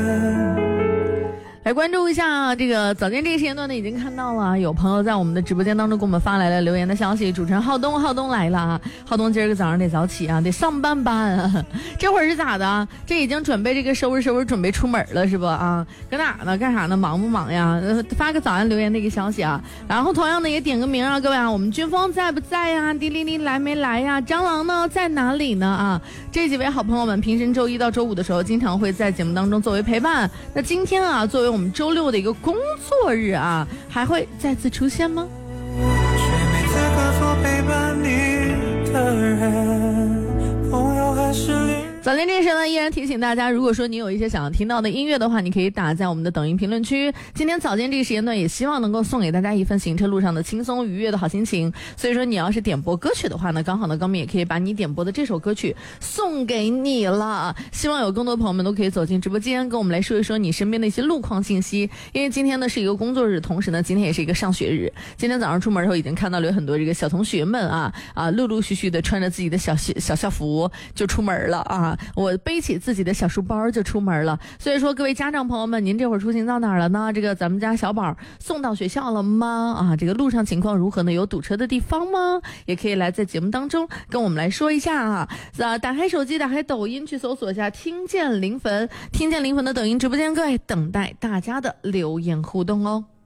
来关注一下这个早间这个时间段呢，已经看到了有朋友在我们的直播间当中给我们发来了留言的消息。主持人浩东来了啊！浩东今儿个早上得早起啊，得上班啊。这会儿是咋的？这已经准备这个收拾，准备出门了是不啊？搁哪呢？干啥呢？忙不忙呀？发个早安留言的一个消息啊。然后同样的也点个名啊，各位啊，我们军峰在不在呀？滴哩哩来没来呀？蟑螂呢在哪里呢啊？这几位好朋友们平时周一到周五的时候经常会在节目当中作为陪伴。那今天啊，作为我们周六的一个工作日啊，还会再次出现吗？ 却没资格做陪伴你的人，朋友还是早间这时呢，依然提醒大家，如果说你有一些想要听到的音乐的话，你可以打在我们的抖音评论区。今天早间这个时间段，也希望能够送给大家一份行车路上的轻松愉悦的好心情。所以说，你要是点播歌曲的话呢，刚好呢，高明也可以把你点播的这首歌曲送给你了。希望有更多朋友们都可以走进直播间，跟我们来说一说你身边的一些路况信息。因为今天呢是一个工作日，同时呢今天也是一个上学日。今天早上出门的时候，已经看到了有很多这个小同学们陆陆续续的穿着自己的小校服就出门了啊。我背起自己的小书包就出门了。所以说各位家长朋友们，您这会儿出行到哪儿了呢？这个咱们家小宝送到学校了吗？啊，这个路上情况如何呢？有堵车的地方吗？也可以来在节目当中跟我们来说一下啊。打开手机，打开抖音去搜索一下听见临汾的抖音直播间，各位等待大家的留言互动哦。